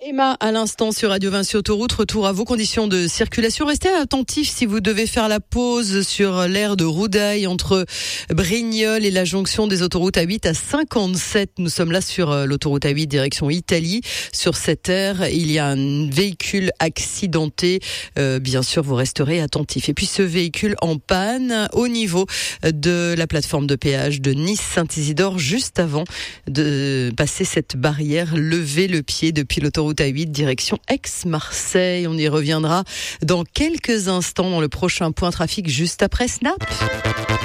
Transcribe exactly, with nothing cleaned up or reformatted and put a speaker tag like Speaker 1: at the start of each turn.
Speaker 1: Emma, à l'instant sur Radio Vinci Autoroute, retour à vos conditions de circulation. Restez attentifs si vous devez faire la pause sur l'aire de Roudail entre Brignoles et la jonction des autoroutes A huit à cinquante-sept. Nous sommes là sur l'autoroute A huit direction Italie. Sur cette aire, il y a un véhicule accidenté. Euh, bien sûr, vous resterez attentifs. Et puis ce véhicule en panne au niveau de la plateforme de péage de Nice-Saint-Isidore, juste avant de passer cette barrière. Levez le pied depuis l'autoroute A huit, direction Aix-Marseille. On y reviendra dans quelques instants dans le prochain point trafic juste après Snap.